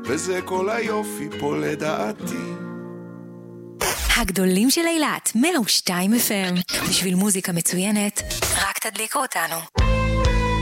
וזה כל היופי פה לדעתי. הגדולים של אילת, 102 FM. בשביל מוזיקה מצוינת, רק תדליקו אותנו.